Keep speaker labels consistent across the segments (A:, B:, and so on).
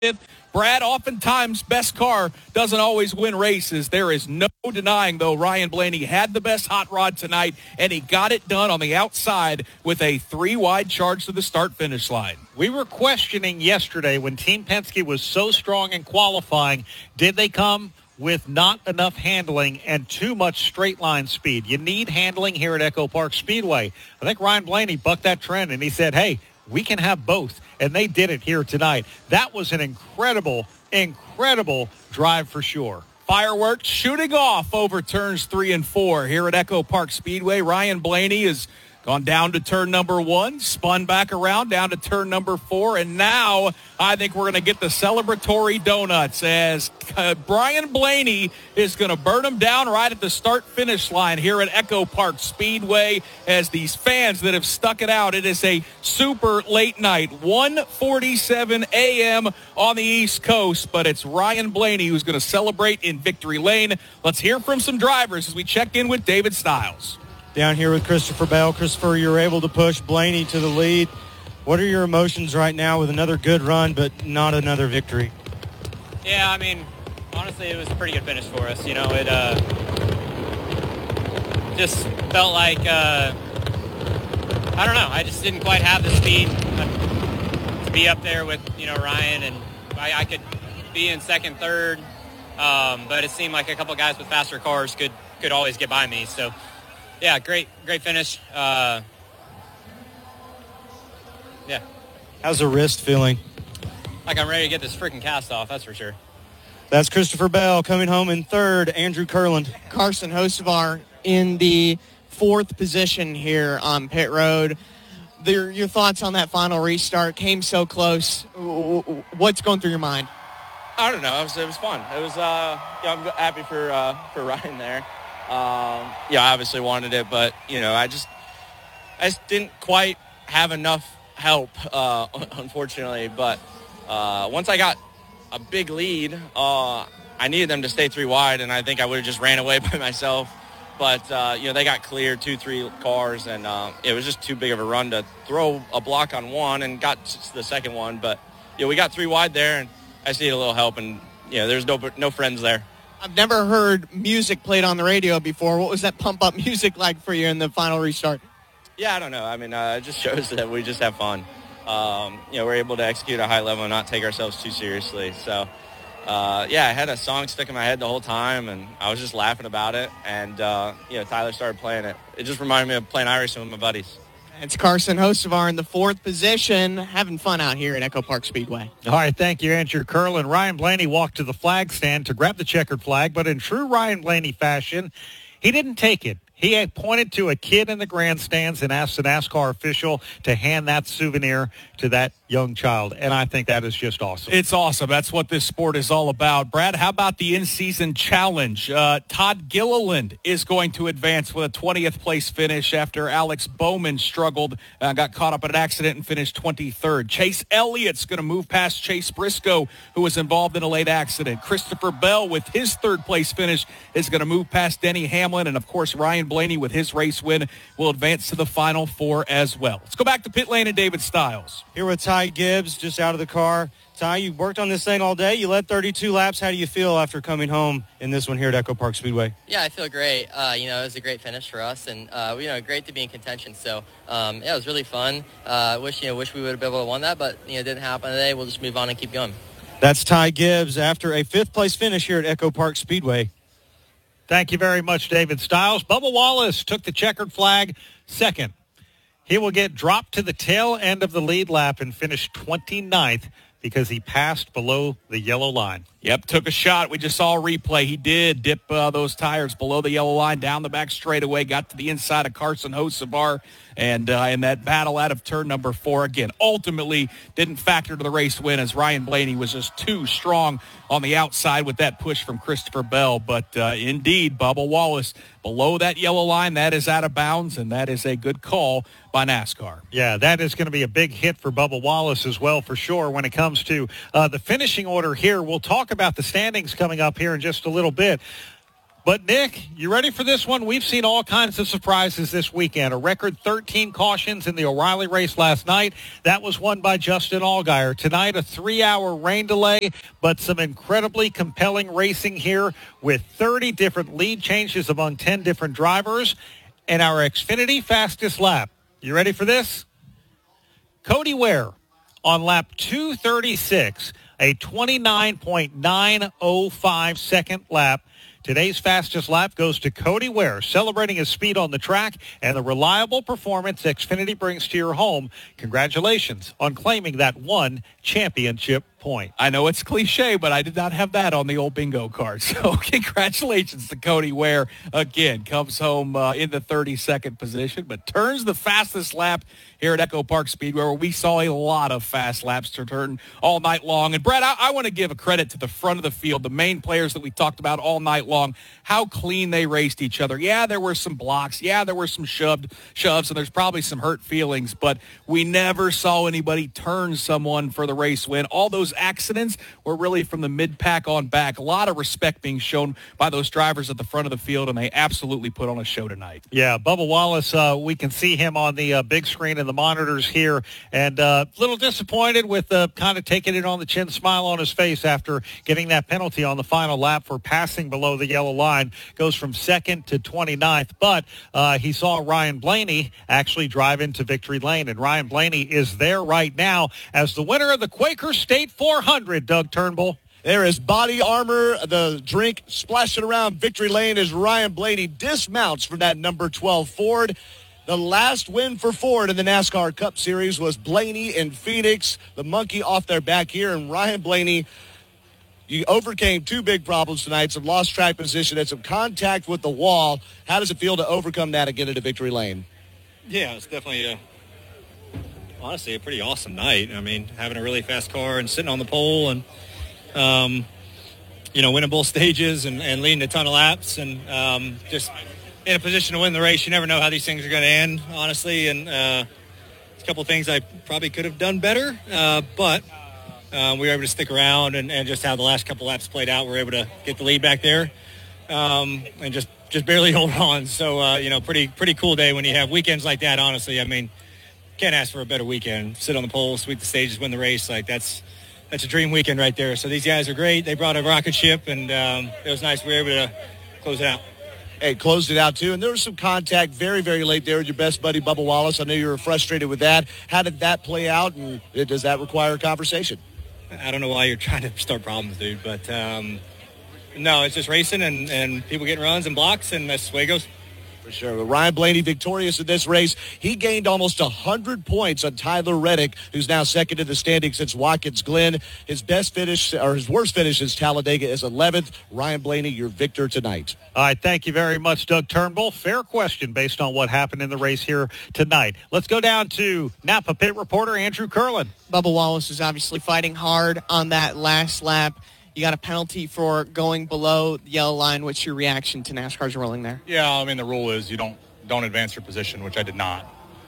A: Brad, oftentimes best car doesn't always win races. There is no denying, though, Ryan Blaney had the best hot rod tonight, and he got it done on the outside with a 3-wide charge to the start-finish line.
B: We were questioning yesterday when Team Penske was so strong in qualifying, did they come with not enough handling and too much straight line speed? You need handling here at Echo Park Speedway. I think Ryan Blaney bucked that trend, and he said, hey, we can have both, and they did it here tonight. That was an incredible drive for sure.
A: Fireworks shooting off over turns 3 and 4 here at Echo Park Speedway. Ryan Blaney has gone down to turn number 1, spun back around down to turn number 4, and now I think we're going to get the celebratory donuts as Brian Blaney is going to burn them down right at the start-finish line here at Echo Park Speedway as these fans that have stuck it out. It is a super late night, 1:47 a.m. on the East Coast, but it's Ryan Blaney who's going to celebrate in victory lane. Let's hear from some drivers as we check in with David Stiles.
C: Down here with Christopher Bell. Christopher, you were able to push Blaney to the lead. What are your emotions right now with another good run, but not another victory?
D: Yeah, I mean, honestly, it was a pretty good finish for us. You know, it just felt like, I don't know, I just didn't quite have the speed to be up there with, Ryan, and I could be in second, third, but it seemed like a couple guys with faster cars could always get by me, so... Yeah, great finish. Yeah.
C: How's the wrist feeling?
D: Like I'm ready to get this freaking cast off, that's for sure.
C: That's Christopher Bell coming home in third. Andrew Kurland.
E: Carson Hocevar in the 4th position here on pit road. Your thoughts on that final restart? Came so close. What's going through your mind?
F: I don't know. It was fun. It was. I'm happy for Ryan there. I obviously wanted it, but, I just didn't quite have enough help, unfortunately. But once I got a big lead, I needed them to stay 3 wide, and I think I would have just ran away by myself. But, they got clear 2-3 cars, and it was just too big of a run to throw a block on one and got to the second one. But, we got 3 wide there, and I just needed a little help, and, there's no friends there.
E: I've never heard music played on the radio before. What was that pump-up music like for you in the final restart?
F: Yeah, I don't know. I mean, it just shows that we just have fun. We're able to execute at a high level and not take ourselves too seriously. So, I had a song stuck in my head the whole time, and I was just laughing about it. And, Tyler started playing it. It just reminded me of playing Irish with my buddies.
E: It's Carson Hocevar in the 4th position, having fun out here at Echo Park Speedway.
B: All right, thank you, Andrew Kurland. Ryan Blaney walked to the flag stand to grab the checkered flag, but in true Ryan Blaney fashion, he didn't take it. He had pointed to a kid in the grandstands and asked the NASCAR official to hand that souvenir to that young child, and I think that is just awesome.
A: It's awesome. That's what this sport is all about. Brad, how about the in-season challenge? Todd Gilliland is going to advance with a 20th place finish after Alex Bowman struggled, got caught up in an accident and finished 23rd. Chase Elliott's going to move past Chase Briscoe, who was involved in a late accident. Christopher Bell with his 3rd place finish is going to move past Denny Hamlin, and of course Ryan Blaney with his race win will advance to the Final Four as well. Let's go back to pit lane and David Stiles.
C: Here with Ty Gibbs, just out of the car. Ty, you worked on this thing all day. You led 32 laps. How do you feel after coming home in this one here at Echo Park Speedway?
G: Yeah, I feel great. It was a great finish for us, and great to be in contention. So, it was really fun. Wish we would have been able to won that, but it didn't happen today. We'll just move on and keep going.
C: That's Ty Gibbs after a 5th place finish here at Echo Park Speedway.
B: Thank you very much, David Stiles. Bubba Wallace took the checkered flag 2nd. He will get dropped to the tail end of the lead lap and finish 29th because he passed below the yellow line.
A: Yep, took a shot. We just saw a replay. He did dip those tires below the yellow line, down the back straightaway, got to the inside of Carson Hocevar, and in that battle out of turn number 4 again. Ultimately didn't factor to the race win as Ryan Blaney was just too strong on the outside with that push from Christopher Bell. But indeed, Bubba Wallace below that yellow line, that is out of bounds, and that is a good call by NASCAR.
B: Yeah, that is going to be a big hit for Bubba Wallace as well, for sure, when it comes to the finishing order here. We'll talk about the standings coming up here in just a little bit. But, Nick, you ready for this one? We've seen all kinds of surprises this weekend. A record 13 cautions in the O'Reilly race last night. That was won by Justin Allgaier. Tonight, a 3-hour rain delay, but some incredibly compelling racing here with 30 different lead changes among 10 different drivers and our Xfinity fastest lap. You ready for this? Cody Ware on lap 236, a 29.905 second lap. Today's fastest lap goes to Cody Ware, celebrating his speed on the track and the reliable performance Xfinity brings to your home. Congratulations on claiming that one championship point.
A: I know it's cliche, but I did not have that on the old bingo card. So congratulations to Cody Ware. Again, comes home in the 32nd position, but turns the fastest lap here at Echo Park Speedway, where we saw a lot of fast laps to turn all night long. And, Brett, I want to give a credit to the front of the field, the main players that we talked about all night long, how clean they raced each other. Yeah, there were some blocks. Yeah, there were some shoves, and there's probably some hurt feelings, but we never saw anybody turn someone for the race win. All those accidents were really from the mid-pack on back. A lot of respect being shown by those drivers at the front of the field, and they absolutely put on a show tonight.
B: Yeah, Bubba Wallace, we can see him on the big screen in the monitors here, and a little disappointed with kind of taking it on the chin smile on his face after getting that penalty on the final lap for passing below the yellow line. Goes from 2nd to 29th, but he saw Ryan Blaney actually drive into victory lane, and Ryan Blaney is there right now as the winner of the Quaker State 400, Doug Turnbull.
H: There is body armor, the drink splashing around victory lane as Ryan Blaney dismounts from that number 12 Ford. The last win for Ford in the NASCAR Cup Series was Blaney in Phoenix. The monkey off their back here, and Ryan Blaney, you overcame two big problems tonight, some lost track position and some contact with the wall. How does it feel to overcome that and get into victory lane?
I: Yeah, it's definitely honestly a pretty awesome night. I mean, having a really fast car and sitting on the pole and, winning both stages and leading a ton of laps and just in a position to win the race. You never know how these things are going to end, honestly. And a couple of things I probably could have done better, but we were able to stick around and just how the last couple laps played out, we were able to get the lead back there and just barely hold on. So, pretty cool day when you have weekends like that, honestly. I mean, can't ask for a better weekend. Sit on the pole, sweep the stages, win the race. Like, that's a dream weekend right there. So these guys are great. They brought a rocket ship, and it was nice we were able to close it out.
H: Hey, closed it out, too. And there was some contact very, very late there with your best buddy, Bubba Wallace. I know you were frustrated with that. How did that play out, and does that require a conversation?
I: I don't know why you're trying to start problems, dude. But, no, it's just racing and people getting runs and blocks, and that's the way it goes.
H: For sure. Well, Ryan Blaney victorious in this race. He gained almost 100 points on Tyler Reddick, who's now second in the standings since Watkins Glen. His best finish, or his worst finish, is Talladega is 11th. Ryan Blaney, your victor tonight.
B: All right, thank you very much, Doug Turnbull. Fair question based on what happened in the race here tonight. Let's go down to Napa pit reporter Andrew Curlin.
E: Bubba Wallace is obviously fighting hard on that last lap. You got a penalty for going below the yellow line. What's your reaction to NASCAR's ruling there?
J: Yeah, I mean, the rule is you don't advance your position, which I did not.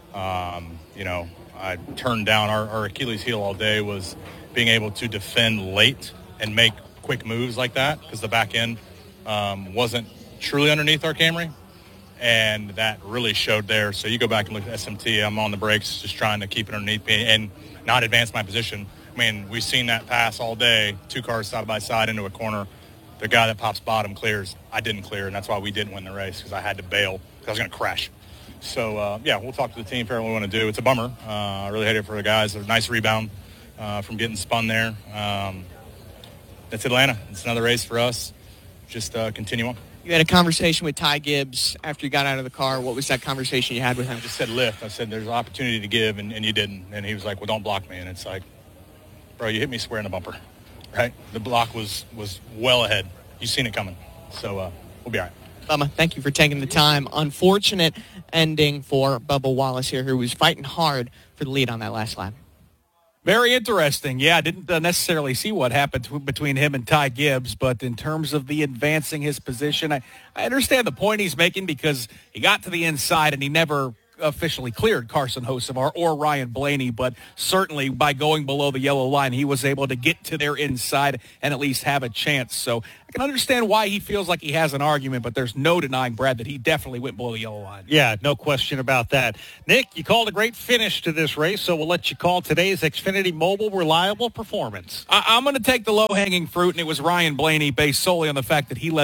J: I turned down our Achilles heel all day was being able to defend late and make quick moves like that because the back end wasn't truly underneath our Camry, and that really showed there. So you go back and look at SMT. I'm on the brakes just trying to keep it underneath me and not advance my position. I mean, we've seen that pass all day, two cars side by side into a corner. The guy that pops bottom clears. I didn't clear, and that's why we didn't win the race because I had to bail because I was going to crash. So, we'll talk to the team, figure out what we want to do. It's a bummer. I really hate it for the guys. A nice rebound from getting spun there. That's Atlanta. It's another race for us. Just continue on.
E: You had a conversation with Ty Gibbs after you got out of the car. What was that conversation you had with him?
J: I just said lift. I said there's an opportunity to give, and you didn't. And he was like, well, don't block me. And it's like, bro, you hit me square in the bumper, right? The block was well ahead. You've seen it coming. So we'll be all right.
E: Bubba, thank you for taking the time. Unfortunate ending for Bubba Wallace here, who was fighting hard for the lead on that last lap.
A: Very interesting. Yeah, I didn't necessarily see what happened between him and Ty Gibbs, but in terms of the advancing his position, I understand the point he's making because he got to the inside and he never officially cleared Carson Hocevar or Ryan Blaney, but certainly by going below the yellow line, he was able to get to their inside and at least have a chance. So I can understand why he feels like he has an argument, but there's no denying, Brad, that he definitely went below the yellow line.
B: Yeah, no question about that. Nick, you called a great finish to this race, so we'll let you call today's Xfinity Mobile reliable performance.
A: I'm going to take the low-hanging fruit, and it was Ryan Blaney, based solely on the fact that he led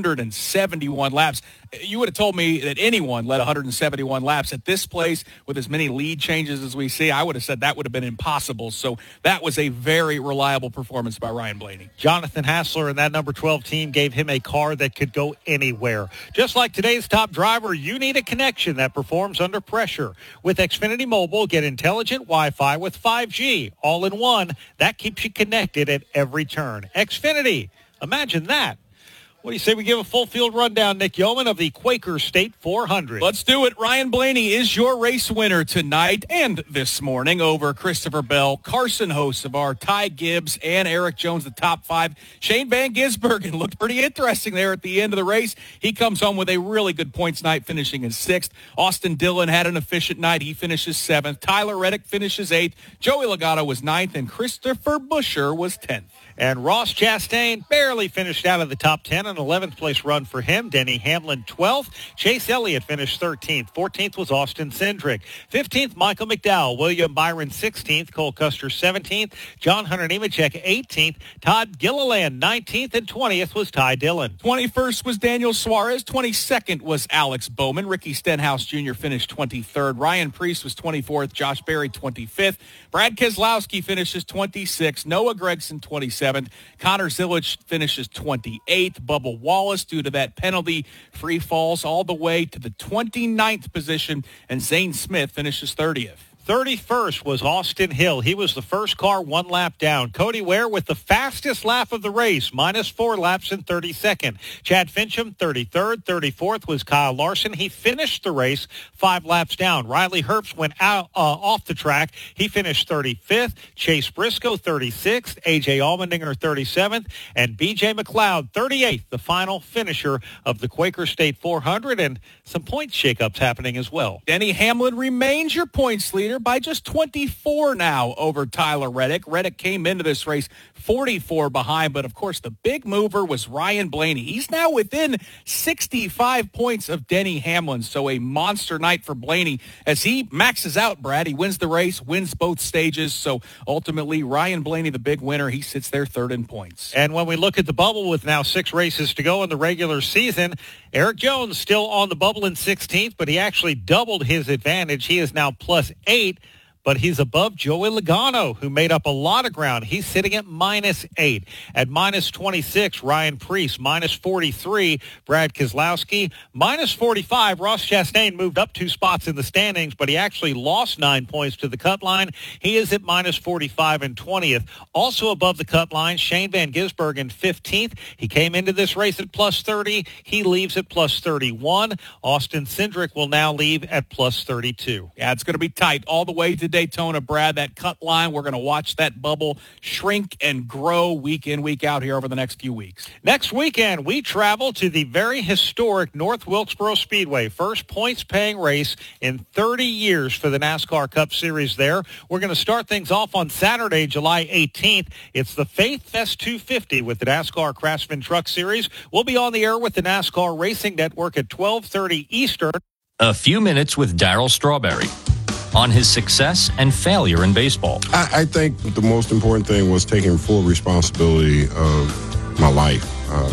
A: 171 laps. You would have told me that anyone led 171 laps at this place with as many lead changes as we see. I would have said that would have been impossible. So that was a very reliable performance by Ryan Blaney.
B: Jonathan Hassler and that number 12 team gave him a car that could go anywhere. Just like today's top driver, you need a connection that performs under pressure. With Xfinity Mobile, get intelligent Wi-Fi with 5G, all in one. That keeps you connected at every turn. Xfinity, imagine that. What do you say we give a full field rundown, Nick Yeoman, of the Quaker State 400?
A: Let's do it. Ryan Blaney is your race winner tonight and this morning over Christopher Bell. Carson hosts of our Ty Gibbs and Eric Jones, the top five. Shane Van Gisbergen looked pretty interesting there at the end of the race. He comes home with a really good points night, finishing in 6th. Austin Dillon had an efficient night. He finishes 7th. Tyler Reddick finishes 8th. Joey Logano was 9th, and Christopher Buescher was 10th.
B: And Ross Chastain barely finished out of the top 10, an 11th place run for him. Denny Hamlin 12th. Chase Elliott finished 13th. 14th was Austin Cindric. 15th, Michael McDowell. William Byron 16th. Cole Custer 17th. John Hunter Nemechek 18th. Todd Gilliland 19th. And 20th was Ty Dillon.
A: 21st was Daniel Suarez. 22nd was Alex Bowman. Ricky Stenhouse Jr. finished 23rd. Ryan Preece was 24th. Josh Berry 25th. Brad Keselowski finishes 26th. Noah Gragson 27th. Connor Zilisch finishes 28th. Bubba Wallace, due to that penalty, free falls all the way to the 29th position, and Zane Smith finishes 30th.
B: 31st was Austin Hill. He was the first car one lap down. Cody Ware with the fastest lap of the race, -4 laps in 32nd. Chad Fincham, 33rd. 34th was Kyle Larson. He finished the race 5 laps down. Riley Herbst went out off the track. He finished 35th. Chase Briscoe, 36th. A.J. Allmendinger, 37th. And B.J. McLeod, 38th, the final finisher of the Quaker State 400. And some points shakeups happening as well.
A: Denny Hamlin remains your points leader by just 24 now over Tyler Reddick. Reddick came into this race 44 behind, but of course the big mover was Ryan Blaney. He's now within 65 points of Denny Hamlin, so a monster night for Blaney as he maxes out, Brad. He wins the race, wins both stages, so ultimately Ryan Blaney, the big winner, he sits there third in points.
B: And when we look at the bubble with now 6 races to go in the regular season, Eric Jones still on the bubble in 16th, but he actually doubled his advantage. He is now +8. But he's above Joey Logano, who made up a lot of ground. He's sitting at -8. At -26, Ryan Preece. -43, Brad Keselowski. -45, Ross Chastain moved up 2 spots in the standings, but he actually lost 9 points to the cut line. He is at -45 and 20th. Also above the cut line, Shane Van Gisbergen, 15th. He came into this race at +30. He leaves at +31. Austin Cindric will now leave at +32.
A: Yeah, it's going to be tight all the way to Daytona, Brad. That cut line, we're going to watch that bubble shrink and grow week in, week out here over the next few weeks.
B: Next weekend, we travel to the very historic North Wilkesboro Speedway. First points-paying race in 30 years for the NASCAR Cup Series there. We're going to start things off on Saturday, July 18th. It's the Faith Fest 250 with the NASCAR Craftsman Truck Series. We'll be on the air with the NASCAR Racing Network at 12:30 Eastern.
K: A few minutes with Darryl Strawberry on his success and failure in baseball.
L: I think the most important thing was taking full responsibility of my life.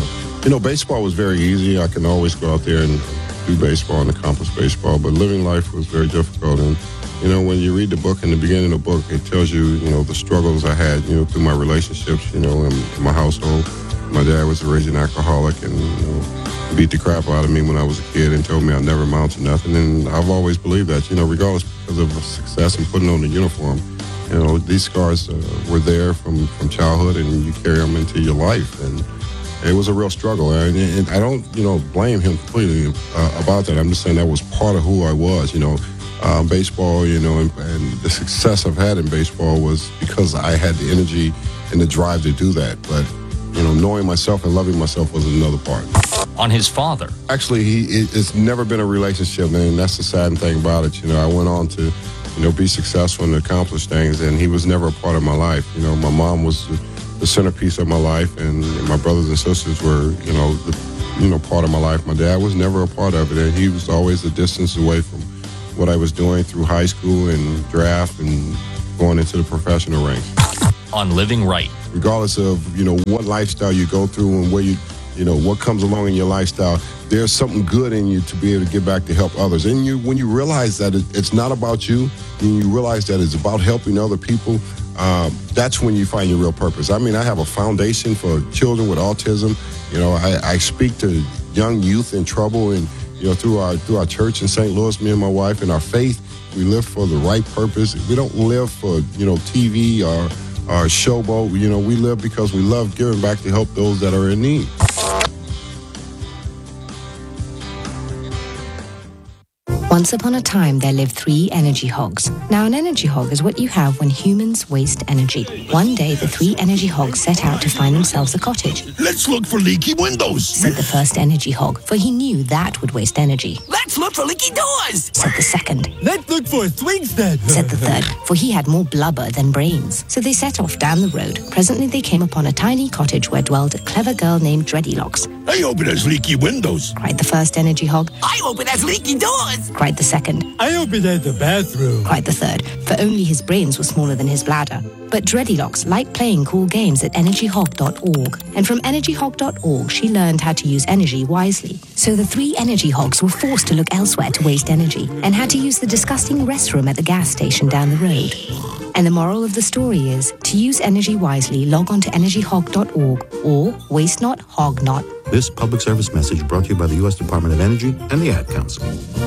L: Baseball was very easy. I can always go out there and do baseball and accomplish baseball, but living life was very difficult. And, when you read the book, in the beginning of the book, it tells you, the struggles I had, through my relationships, in my household. My dad was a raging alcoholic and, beat the crap out of me when I was a kid and told me I'd never amount to nothing. And I've always believed that, regardless because of success and putting on the uniform, these scars were there from childhood and you carry them into your life. And it was a real struggle. And I don't, blame him completely about that. I'm just saying that was part of who I was, baseball, and the success I've had in baseball was because I had the energy and the drive to do that. But, knowing myself and loving myself was another part.
K: On his father.
L: Actually, it's never been a relationship, and that's the sad thing about it. I went on to, be successful and accomplish things, and he was never a part of my life. My mom was the centerpiece of my life, and my brothers and sisters were, part of my life. My dad was never a part of it, and he was always a distance away from what I was doing through high school and draft and going into the professional ranks.
K: On Living Right.
L: Regardless of, what lifestyle you go through and where what comes along in your lifestyle, there's something good in you to be able to give back to help others. And when you realize that it's not about you, and you realize that it's about helping other people, that's when you find your real purpose. I mean, I have a foundation for children with autism. I speak to young youth in trouble, and through our church in St. Louis, me and my wife, and our faith, we live for the right purpose. We don't live for TV or showboat. We live because we love giving back to help those that are in need.
M: Once upon a time, there lived 3 energy hogs. Now, an energy hog is what you have when humans waste energy. One day, the 3 energy hogs set out to find themselves a cottage.
N: Let's look for leaky windows,
M: said the first energy hog, for he knew that would waste energy.
N: Let's look for leaky doors,
M: said the second.
N: Let's look for a swing set,
M: said the third, for he had more blubber than brains. So they set off down the road. Presently, they came upon a tiny cottage where dwelled a clever girl named Dreadylocks.
N: I hope it has leaky windows,
M: cried the first energy hog.
N: I hope it has leaky doors,
M: cried the second.
N: I hope it has a bathroom,
M: cried the third, for only his brains were smaller than his bladder. But Dreadylocks liked playing cool games at energyhog.org, and from energyhog.org she learned how to use energy wisely. So the 3 energy hogs were forced to look elsewhere to waste energy, and had to use the disgusting restroom at the gas station down the road. And the moral of the story is, to use energy wisely, log on to energyhog.org, or waste not, hog not.
O: This public service message brought to you by the U.S. Department of Energy and the Ad Council.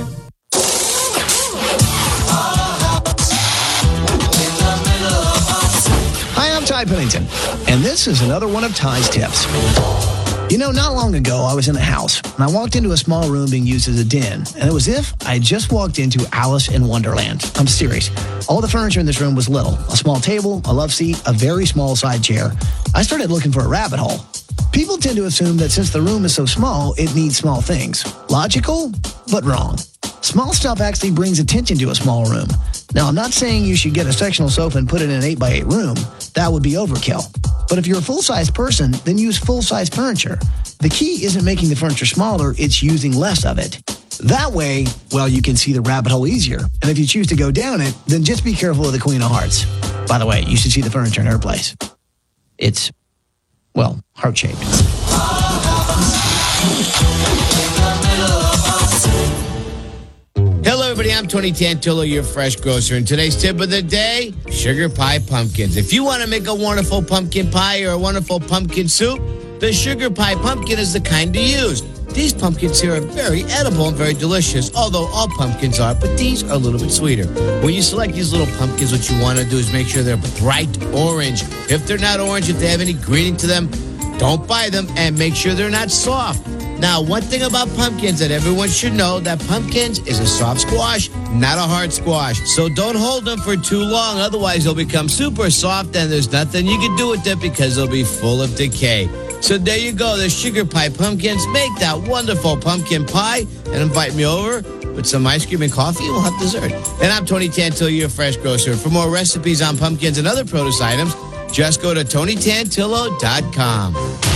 P: Hi, I'm Ty Pennington, and this is another one of Ty's tips. Not long ago, I was in a house, and I walked into a small room being used as a den, and it was as if I just walked into Alice in Wonderland. I'm serious. All the furniture in this room was little. A small table, a love seat, a very small side chair. I started looking for a rabbit hole. People tend to assume that since the room is so small, it needs small things. Logical, but wrong. Small stuff actually brings attention to a small room. Now, I'm not saying you should get a sectional sofa and put it in an 8x8 room. That would be overkill. But if you're a full-size person, then use full-size furniture. The key isn't making the furniture smaller, it's using less of it. That way, you can see the rabbit hole easier. And if you choose to go down it, then just be careful of the Queen of Hearts. By the way, you should see the furniture in her place. It's, heart-shaped.
Q: Hello, everybody. I'm Tony Tantillo, your fresh grocer. And today's tip of the day, sugar pie pumpkins. If you want to make a wonderful pumpkin pie or a wonderful pumpkin soup, the sugar pie pumpkin is the kind to use. These pumpkins here are very edible and very delicious, although all pumpkins are, but these are a little bit sweeter. When you select these little pumpkins, what you want to do is make sure they're bright orange. If they're not orange, if they have any greening to them, don't buy them, and make sure they're not soft. Now, one thing about pumpkins that everyone should know, that pumpkins is a soft squash, not a hard squash. So don't hold them for too long, otherwise they'll become super soft and there's nothing you can do with them because they'll be full of decay. So there you go, the sugar pie pumpkins. Make that wonderful pumpkin pie and invite me over with some ice cream and coffee. We'll have dessert. And I'm Tony Tantillo, your fresh grocer. For more recipes on pumpkins and other produce items, just go to TonyTantillo.com.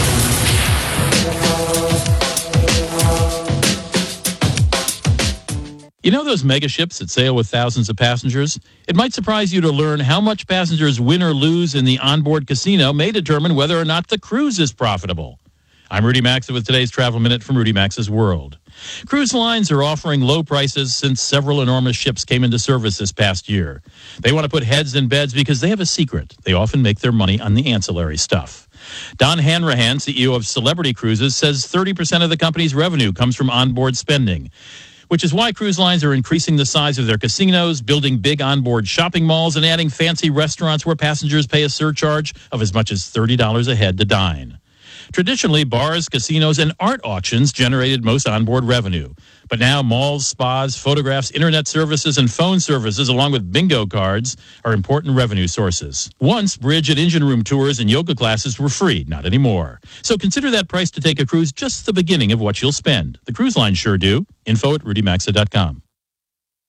R: You know those mega ships that sail with thousands of passengers? It might surprise you to learn how much passengers win or lose in the onboard casino may determine whether or not the cruise is profitable. I'm Rudy Maxa with today's Travel Minute from Rudy Maxa's World. Cruise lines are offering low prices since several enormous ships came into service this past year. They want to put heads in beds because they have a secret. They often make their money on the ancillary stuff. Don Hanrahan, CEO of Celebrity Cruises, says 30% of the company's revenue comes from onboard spending, which is why cruise lines are increasing the size of their casinos, building big onboard shopping malls, and adding fancy restaurants where passengers pay a surcharge of as much as $30 a head to dine. Traditionally, bars, casinos, and art auctions generated most onboard revenue. But now malls, spas, photographs, internet services, and phone services, along with bingo cards, are important revenue sources. Once, bridge and engine room tours and yoga classes were free, not anymore. So consider that price to take a cruise just the beginning of what you'll spend. The cruise lines sure do. Info at RudyMaxa.com.